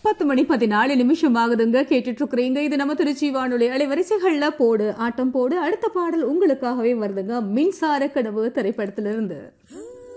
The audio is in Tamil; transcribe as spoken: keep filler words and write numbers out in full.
பத்து மணி பதினாலு நிமிஷம் ஆகுதுங்க. கேட்டுட்டு இருக்கிறீங்க. இது நம்ம திருச்சி வானொலி அலைவரிசைகள்ல போடு ஆட்டம் போடு. அடுத்த பாடல் உங்களுக்காகவே வருதுங்க. மின்சார கனவு திரைப்படத்திலிருந்து.